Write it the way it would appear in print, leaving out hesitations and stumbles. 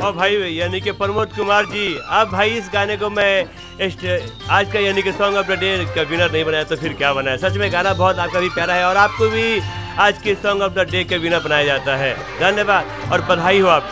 और भाई यानी कि प्रमोद कुमार जी, अब भाई इस गाने को मैं आज का यानी कि सॉन्ग ऑफ द डे का विनर नहीं बनाया तो फिर क्या बनाया। सच में गाना बहुत आपका भी प्यारा है और आपको भी आज के सॉन्ग ऑफ द डे का विनर बनाया जाता है। धन्यवाद और बधाई हो आपको।